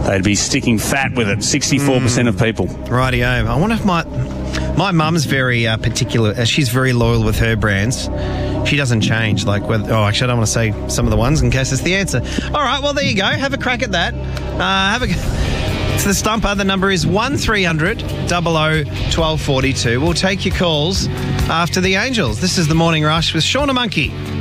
they'd be sticking fat with it. 64% of people. Rightio. I wonder if my mum's very particular. She's very loyal with her brands. She doesn't change. Actually, I don't want to say some of the ones in case it's the answer. All right, well, there you go. Have a crack at that. It's the Stumper. The number is 1300 00 1242. We'll take your calls after the Angels. This is the Morning Rush with Shauna Monkey.